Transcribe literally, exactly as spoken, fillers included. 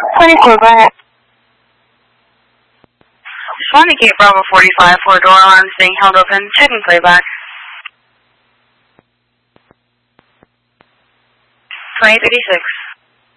twenty-four, go ahead. Swanee Gate Bravo forty-five, four door alarms being held open. Checking playback. twenty thirty-six.